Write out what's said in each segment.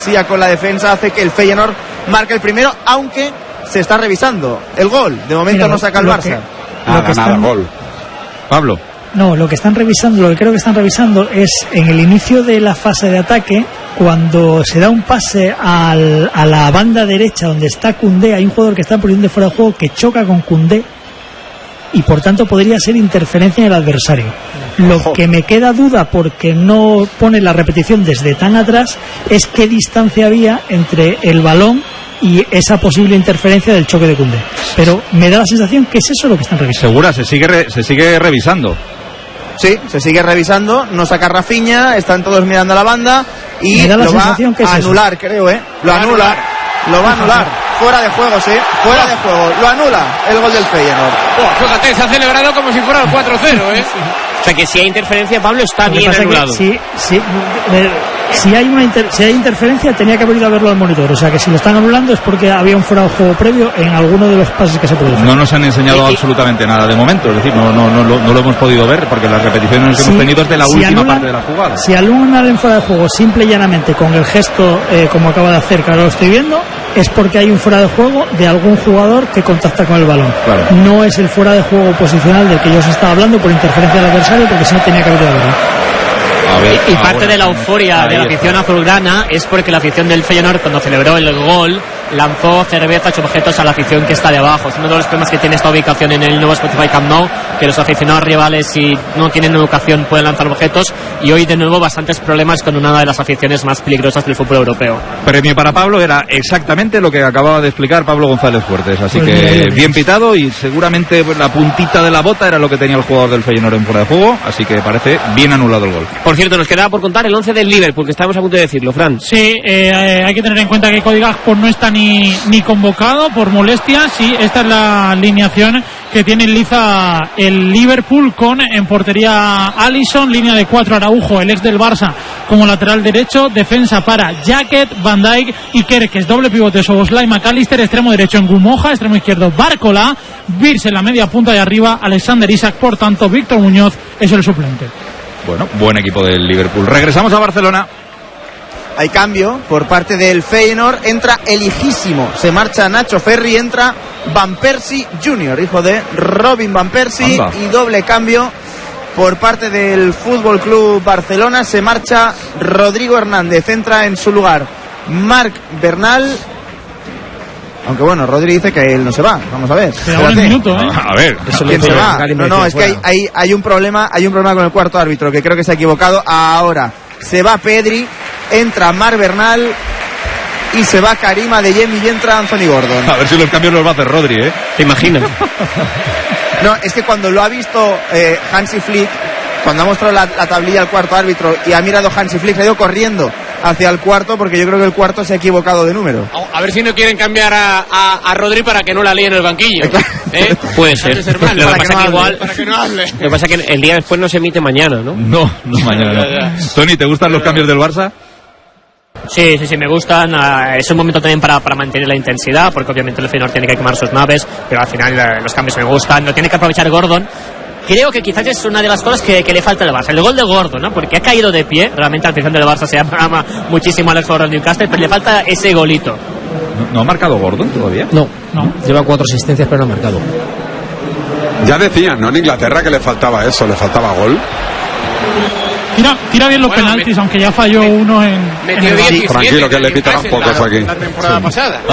con la defensa hace que el Feyenoord marque el primero, aunque se está revisando el gol. De momento no saca el Barça. Nada, gol. Pablo. No, lo que creo que están revisando es en el inicio de la fase de ataque, cuando se da un pase a la banda derecha donde está Koundé, hay un jugador que está en posición de fuera de juego que choca con Koundé y por tanto podría ser interferencia en el adversario. Lo que me queda duda, porque no pone la repetición desde tan atrás, es qué distancia había entre el balón y esa posible interferencia del choque de Koundé. Pero me da la sensación que es eso lo que están revisando. ¿Segura? Se sigue revisando. Sí, se sigue revisando, no saca Rafinha, están todos mirando a la banda y lo va a anular, creo, lo anula, lo va a anular. Fuera de juego, sí, fuera de juego, lo anula el gol del Feyenoord. Fíjate, se ha celebrado como si fuera el 4-0, O sea que si hay interferencia, Pablo, está bien anulado. Si hay interferencia, tenía que haber ido a verlo al monitor. O sea que si lo están anulando es porque había un fuera de juego previo en alguno de los pases que se producen. No nos han enseñado absolutamente nada de momento, es decir, no lo hemos podido ver porque las repeticiones que hemos tenido es de la última parte de la jugada. Si anulan el fuera de juego simple y llanamente con el gesto como acaba de hacer, que ahora lo estoy viendo, es porque hay un fuera de juego de algún jugador que contacta con el balón. Claro. No es el fuera de juego posicional del que yo os estaba hablando por interferencia del adversario, porque si no tenía que haber ido a verlo. Y parte de la euforia de la afición azulgrana es porque la afición del Feyenoord, cuando celebró el gol, lanzó cervezas y objetos a la afición que está debajo. Es uno de los problemas que tiene esta ubicación en el nuevo Spotify Camp Nou, que los aficionados rivales, si no tienen educación, pueden lanzar objetos, y hoy de nuevo bastantes problemas con una de las aficiones más peligrosas del fútbol europeo. Premio para Pablo era exactamente lo que acababa de explicar Pablo González Fuertes, así que bien pitado, y seguramente la puntita de la bota era lo que tenía el jugador del Feyenoord en fuera de juego, así que parece bien anulado el gol. Por cierto, nos quedaba por contar el 11 del Liverpool, que estábamos a punto de decirlo, Fran. Sí, hay que tener en cuenta que Cody Gakpo no está ni convocado por molestias, y esta es la alineación que tiene en liza el Liverpool, con en portería Alisson, línea de 4 Araujo, el ex del Barça, como lateral derecho, defensa para Jacket, Van Dijk y Kerkez, doble pivote Szoboszlai, McAllister, extremo derecho en Gumoja, extremo izquierdo Barcola, Virse en la media punta y arriba Alexander Isak. Por tanto, Víctor Muñoz es el suplente. Bueno, buen equipo del Liverpool. Regresamos a Barcelona. Hay cambio por parte del Feyenoord, entra el hijísimo, se marcha Nacho Ferri, entra Van Persie Jr., hijo de Robin Van Persie. Anda. Y doble cambio por parte del Fútbol Club Barcelona, se marcha Rodrigo Hernández, entra en su lugar Marc Bernal. Aunque bueno, Rodri dice que él no se va. Vamos a ver. Un minuto, A ver. ¿Quién se va? No, es que hay un problema con el cuarto árbitro, que creo que se ha equivocado. Ahora se va Pedri, entra Marc Bernal y se va Karim Adeyemi y entra Anthony Gordon. A ver si los cambios los va a hacer Rodri, ¿Te imaginas? No, es que cuando lo ha visto Hansi Flick, cuando ha mostrado la tablilla al cuarto árbitro y ha mirado Hansi Flick, ha ido corriendo hacia el cuarto, porque yo creo que el cuarto se ha equivocado de número. A ver si no quieren cambiar a Rodri para que no la líe en el banquillo. Puede ser. Lo que pasa es que el día después no se emite mañana, ¿no? No, mañana no. Tony, ¿te gustan los cambios del Barça? Sí, me gustan. Es un momento también para mantener la intensidad, porque obviamente el Feyenoord tiene que quemar sus naves, pero al final los cambios me gustan. Lo tiene que aprovechar Gordon. Creo que quizás es una de las cosas que le falta al Barça. El gol de Gordon, ¿no? Porque ha caído de pie. Realmente la afición del Barça se ama muchísimo a Alex Gordon Newcastle, pero le falta ese golito. ¿No ha marcado Gordon todavía? No. Lleva 4 asistencias, pero no ha marcado. Ya decían, ¿no? En Inglaterra que le faltaba eso, le faltaba gol. Tira bien los penaltis, aunque ya falló uno en el 17, tranquilo, que le pitarán pocos aquí. La temporada pasada.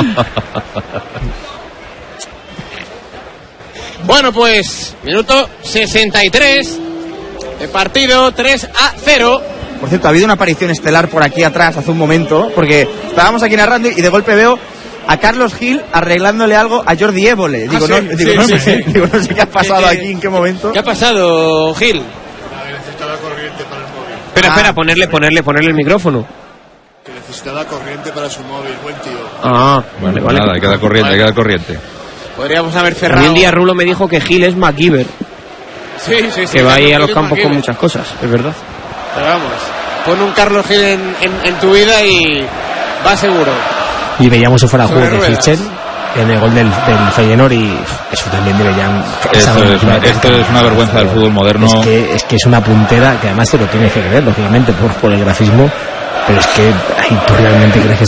Bueno, pues minuto 63 de partido, 3-0. Por cierto, ha habido una aparición estelar por aquí atrás hace un momento, porque estábamos aquí narrando y de golpe veo a Carlos Gil arreglándole algo a Jordi Évole. Digo, no sé qué ha pasado aquí, en qué momento. ¿Qué ha pasado, Gil? Necesitaba corriente para el móvil. Espera, ponerle el micrófono. Que necesitaba corriente para su móvil, buen tío. Vale. Nada, hay que dar corriente, Podríamos haber cerrado. Un día Rulo me dijo que Gil es MacGyver. Sí. Que va ahí a los campos con muchas cosas, es verdad. Pero vamos, pon un Carlos Gil en tu vida y va seguro. Y veíamos si fuera el juego de Sichel en el gol del Feyenoord, y eso también debe ya... Esto es una vergüenza del fútbol moderno. Es que es una puntera que además te lo tienes que creer, lógicamente, por el grafismo. Pero es que, ¿tú realmente crees que